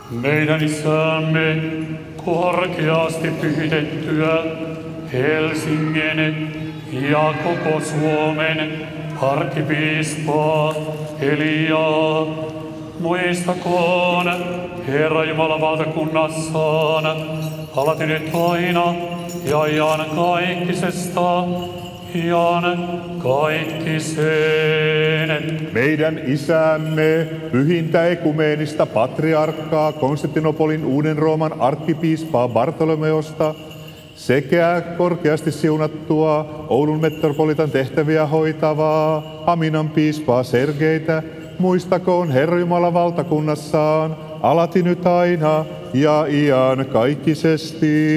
Meidän Isämme, korkeasti pyhitettyä Helsingin ja koko Suomen arkkipiispaa Eliaa, muistakoon Herra Jumala valtakunnassaan, alati nyt aina ja iankaikkisesta iankaikkiseen. Meidän Isämme, pyhintä ekumeenista patriarkkaa Konstantinopolin uuden Rooman arkkipiispaa Bartolomeosta sekä korkeasti siunattua Oulun metropolitan tehtäviä hoitavaa Haminan piispaa Sergeitä, muistakoon Herra Jumala valtakunnassaan, alati nyt aina ja iankaikkisesti.